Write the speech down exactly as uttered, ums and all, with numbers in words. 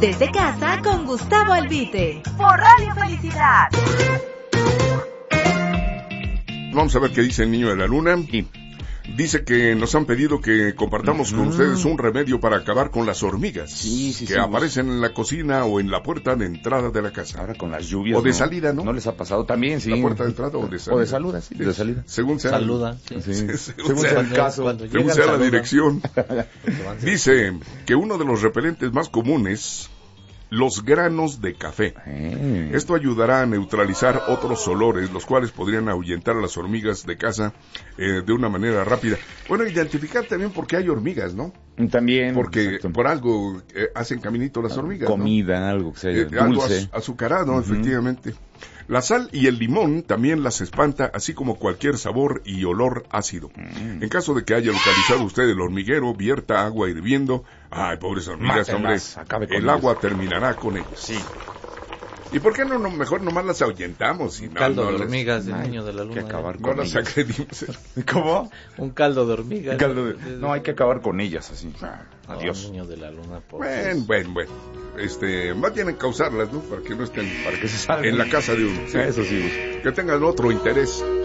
Desde casa con Gustavo Albite. Por Radio Felicidad. Vamos a ver qué dice el niño de la luna. Sí. Dice que nos han pedido que compartamos uh-huh. con ustedes un remedio para acabar con las hormigas sí, sí, que sí, aparecen en la cocina o en la puerta de entrada de la casa. Ahora con las lluvias. O de no, salida, ¿no? ¿No les ha pasado también? Sí. ¿La puerta de entrada o de salida? O de salida, sí, de salida. Según sea. Saluda. Sí. Sí. Sí. Según, según sea, sea el caso. Cuando según llegan, sea la saludan. dirección. Dice que uno de los repelentes más comunes, los granos de café. Eh. Esto ayudará a neutralizar otros olores, los cuales podrían ahuyentar a las hormigas de casa eh, de una manera rápida. Bueno, identificar también por qué hay hormigas, ¿no? También. Porque exacto. por algo eh, hacen caminito las hormigas, Comida, ¿no? algo que sea Eh, dulce. algo az- azucarado, uh-huh. efectivamente. La sal y el limón también las espanta, así como cualquier sabor y olor ácido. Mm. En caso de que haya localizado usted el hormiguero, vierta agua hirviendo. Ay, pobres hormigas, Mátenlas, hombre. acabe con El ellas. agua terminará con ellas. Sí. ¿Y por qué no, no mejor nomás las ahuyentamos? Y Un no, caldo no de las- hormigas del Ay, niño de la luna. que acabar ¿eh? No con las ellas. agredimos. ¿Cómo? Un caldo de hormigas. Un caldo de... No, hay que acabar con ellas así. No, Adiós. niño de la luna. Por Bueno, bueno, bueno. Este, más bien en causarlas, ¿no? Para que no estén Para que se salgan. en la casa de uno. ¿sí? Eso sí. Que tengan otro interés.